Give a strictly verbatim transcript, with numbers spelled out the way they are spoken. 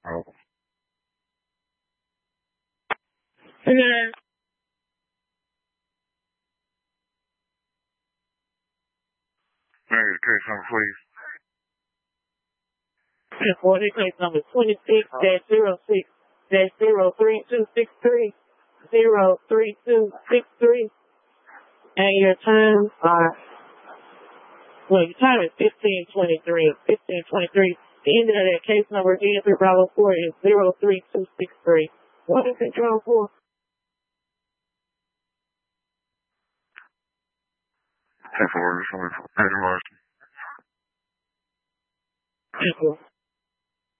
Oh. Yeah. Hey, case number, please. Forty case number twenty-six dash zero six dash zero three two six three zero three two six three. And your time are, well, your time is fifteen twenty-three. fifteen twenty-three. The end of that case number again for Bravo four is zero three two six three. What is control for? ten four, somebody, Andrew Marshall. Thank you.